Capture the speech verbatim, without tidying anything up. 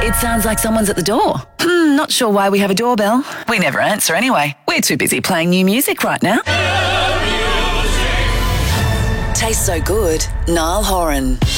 It sounds like someone's at the door. Hmm, not sure why we have a doorbell. We never answer anyway. We're too busy playing new music right now. Tastes so good. Niall Horan.